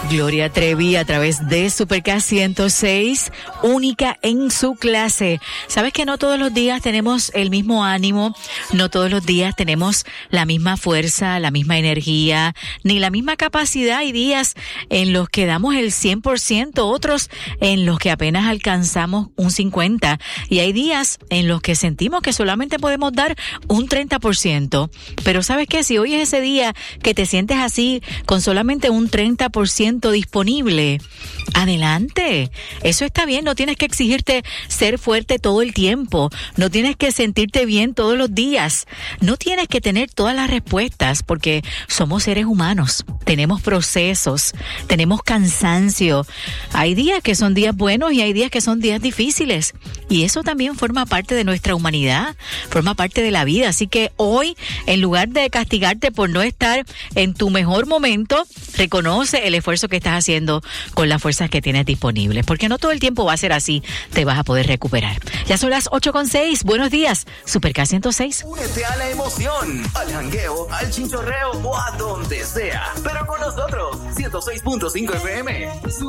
Gloria Trevi a través de Supercast 106, única en su clase. Sabes que no todos los días tenemos el mismo ánimo, no todos los días tenemos la misma fuerza, la misma energía, ni la misma capacidad. Hay días en los que damos el 100%, otros en los que apenas alcanzamos un 50%, y hay días en los que sentimos que solamente podemos dar un 30%. Pero ¿sabes qué? Si hoy es ese día que te sientes así, con solamente un 30% disponible, adelante. Eso está bien, no tienes que exigirte ser fuerte todo el tiempo, no tienes que sentirte bien todos los días, no tienes que tener todas las respuestas, porque somos seres humanos, tenemos procesos, tenemos cansancio. Hay días que son días buenos y hay días que son días difíciles, y eso también forma parte de nuestra humanidad, forma parte de la vida. Así que hoy, en lugar de castigarte por no estar en tu mejor momento, reconoce el esfuerzo que estás haciendo con las fuerzas que tienes disponibles, porque no todo el tiempo va a ser así, te vas a poder recuperar. Ya son las 8:06, buenos días, Supercast 106. Únete a la emoción, al jangueo, al chinchorreo o a donde sea, pero con nosotros, 106.5 FM.